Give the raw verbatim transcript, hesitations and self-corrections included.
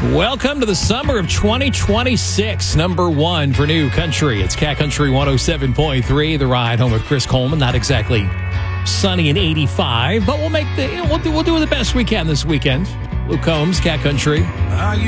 Welcome to the summer of twenty twenty-six. Number one for New Country. It's Cat Country one oh seven point three. The ride home with Chris Coleman. Not exactly sunny and eighty-five, but we'll make the we'll do we'll do the best we can this weekend. Luke Combs, Cat Country.